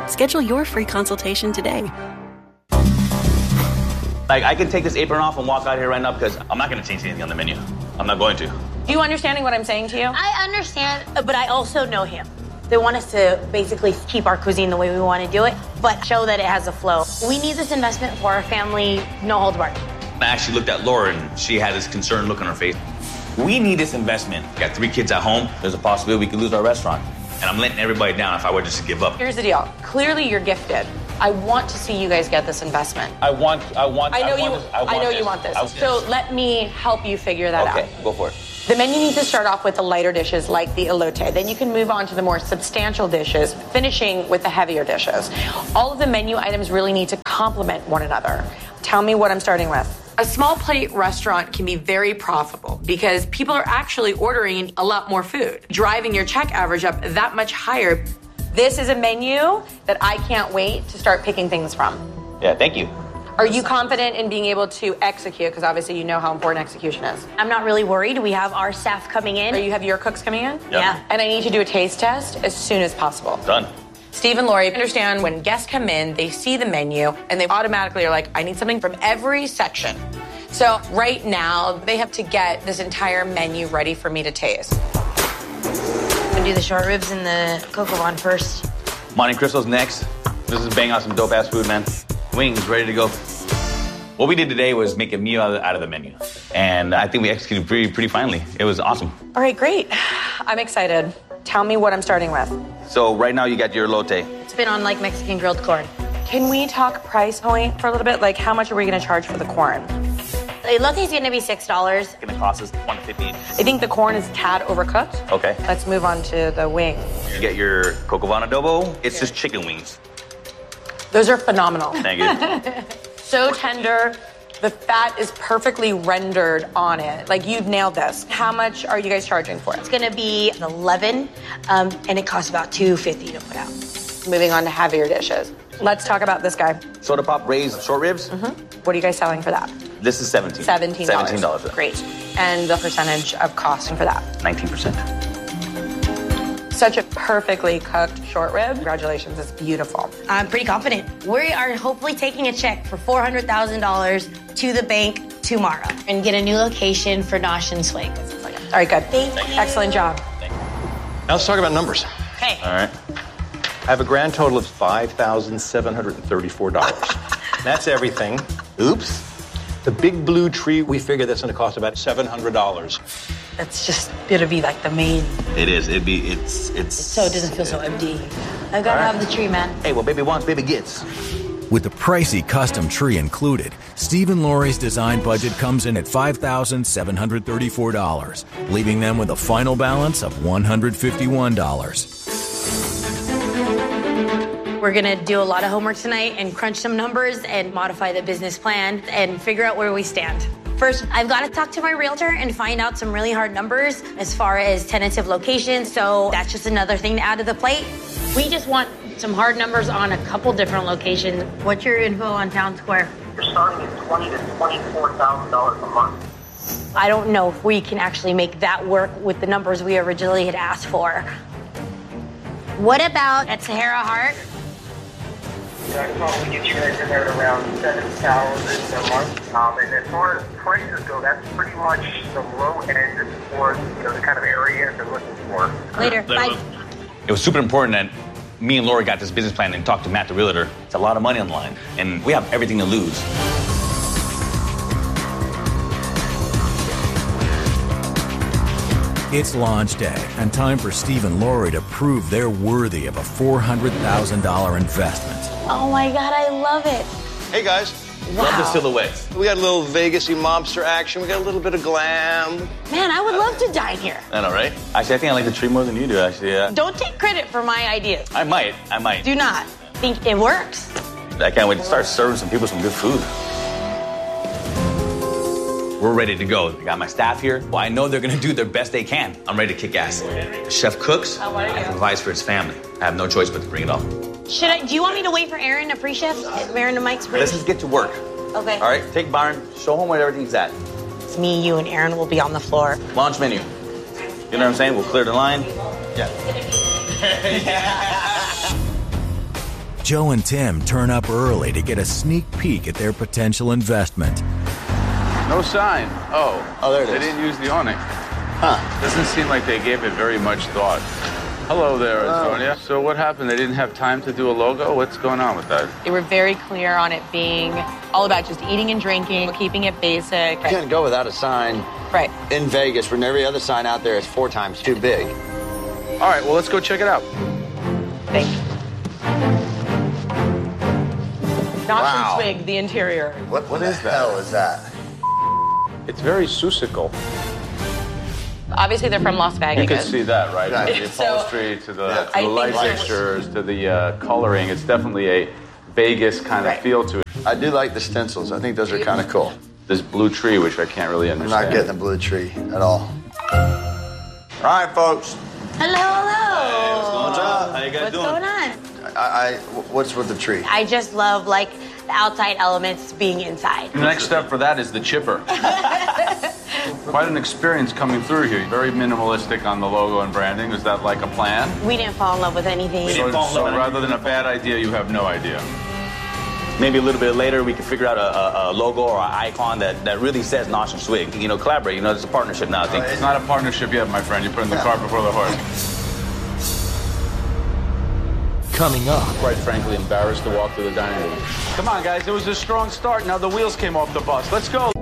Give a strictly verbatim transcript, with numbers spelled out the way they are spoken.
Schedule your free consultation today. Like, I can take this apron off and walk out here right now because I'm not going to change anything on the menu. I'm not going to. Do you understanding what I'm saying to you? I understand, but I also know him. They want us to basically keep our cuisine the way we want to do it, but show that it has a flow. We need this investment for our family, no holds barred. I actually looked at Laura, and she had this concerned look on her face. We need this investment. Got three kids at home. There's a possibility we could lose our restaurant. And I'm letting everybody down if I were just to give up. Here's the deal. Clearly, you're gifted. I want to see you guys get this investment. I want, I want, I know I want you. this, I, want I know this. you want this. I, so yes. let me help you figure that okay, out. Okay, go for it. The menu needs to start off with the lighter dishes like the elote. Then you can move on to the more substantial dishes, finishing with the heavier dishes. All of the menu items really need to complement one another. Tell me what I'm starting with. A small plate restaurant can be very profitable because people are actually ordering a lot more food, driving your check average up that much higher. This is a menu that I can't wait to start picking things from. Yeah, thank you. Are you confident in being able to execute? Because obviously you know how important execution is. I'm not really worried. We have our staff coming in. Or you have your cooks coming in? Yep. Yeah. And I need to do a taste test as soon as possible. Done. Steve and Lori understand when guests come in, they see the menu, and they automatically are like, I need something from every section. So right now, they have to get this entire menu ready for me to taste. I'm gonna do the short ribs and the coco bun first. Monte Cristo's next. This is bang out some dope ass food, man. Wings ready to go. What we did today was make a meal out of, out of the menu, and I think we executed pretty pretty finely. It was awesome. All right, great. I'm excited. Tell me what I'm starting with. So right now you got your elote. It's been on like Mexican grilled corn. Can we talk price point for a little bit? Like, how much are we gonna charge for the corn? The elote's gonna be six dollars. It's gonna cost us one fifty. I think the corn is tad overcooked. Okay. Let's move on to the wing. You get your coco van adobo. It's just chicken wings. Those are phenomenal. Thank you. So tender. The fat is perfectly rendered on it. Like, you've nailed this. How much are you guys charging for it? It's gonna be eleven, um, and it costs about two fifty to put out. Moving on to heavier dishes. Let's talk about this guy. Soda pop raised short ribs. Mm-hmm. What are you guys selling for that? This is seventeen. Seventeen dollars. Seventeen dollars. Great. And the percentage of costing for that? Nineteen percent. Such a perfectly cooked short rib. Congratulations, it's beautiful. I'm pretty confident. We are hopefully taking a check for four hundred thousand dollars to the bank tomorrow and get a new location for Nosh and Swig. All right, good. Thank you. Excellent job. Now let's talk about numbers. Okay. All right. I have a grand total of five thousand seven hundred thirty-four dollars. That's everything. Oops. The big blue tree, we figure that's going to cost about seven hundred dollars. That's just gonna be like the main. It is. It'd be. It's. It's. So it doesn't feel so empty. I gotta All right. have the tree, man. Hey, what baby wants, baby gets. With the pricey custom tree included, Steve and Lori's design budget comes in at five thousand seven hundred thirty-four dollars, leaving them with a final balance of one hundred fifty-one dollars. We're gonna do a lot of homework tonight and crunch some numbers and modify the business plan and figure out where we stand. First, I've got to talk to my realtor and find out some really hard numbers as far as tentative locations, so that's just another thing to add to the plate. We just want some hard numbers on a couple different locations. What's your info on Town Square? You're starting at twenty to twenty-four thousand dollars a month. I don't know if we can actually make that work with the numbers we originally had asked for. What about at Sahara Heart? I could probably get you guys in there at around seven thousand a month. Um, and as far as prices go, that's pretty much the low end for you know the kind of area they're looking for. Later. Bye. It was super important that me and Lori got this business plan and talked to Matt, the realtor. It's a lot of money on the line, and we have everything to lose. It's launch day, and time for Steve and Lori to prove they're worthy of a four hundred thousand dollars investment. Oh my God, I love it. Hey, guys. Love the silhouettes. We got a little Vegas-y mobster action. We got a little bit of glam. Man, I would love to dine here. I know, right? Actually, I think I like the tree more than you do, actually, yeah. Don't take credit for my ideas. I might, I might. Do not think it works. I can't wait to start serving some people some good food. We're ready to go. I got my staff here. Well, I know they're gonna do their best they can. I'm ready to kick ass. The chef cooks and provides for his family. I have no choice but to bring it all. Should I? Do you want me to wait for Aaron to pre-chef? Aaron and Mike's pre-chef? Let's just get to work. Okay. All right, take Byron, show him where everything's at. It's me, you, and Aaron will be on the floor. Launch menu. You know what I'm saying? We'll clear the line. Yeah. Joe and Tim turn up early to get a sneak peek at their potential investment. No sign. Oh. Oh, there it they is. They didn't use the awning. Huh. Doesn't seem like they gave it very much thought. Hello there, Antonia. Oh. So what happened? They didn't have time to do a logo? What's going on with that? They were very clear on it being all about just eating and drinking, keeping it basic. You can't go without a sign right. in Vegas when every other sign out there is four times too big. All right, well, let's go check it out. Thank you. Not Wow. from Swig, the interior. What, what is that? hell is that? It's very Seussical. Obviously, they're from Las Vegas. You can see that, right? Right. From the So, upholstery to the, yeah, to I the light think so. fixtures to the uh, coloring. It's definitely a Vegas kind of Right. feel to it. I do like the stencils. I think those are kind of cool. This blue tree, which I can't really I'm understand. not getting the blue tree at all. All right, folks. Hello, hello. Hey, what's going on? How you guys What's doing? going on? I, I, what's with the tree? I just love like the outside elements being inside. The next step for that is the chipper. Quite an experience coming through here. Very minimalistic on the logo and branding. Is that like a plan? We didn't fall in love with anything. We So, didn't fall in so love with rather than a bad idea, you have no idea. Maybe a little bit later we can figure out a, a, a logo or an icon that, that really says Nosh and Swig. You know, collaborate. You know, it's a partnership now. I think. It's not a partnership yet, my friend. You're putting the cart before the horse. Coming up, Quite frankly, embarrassed to walk through the dining room. Come on, guys. It was a strong start. Now the wheels came off the bus. Let's go.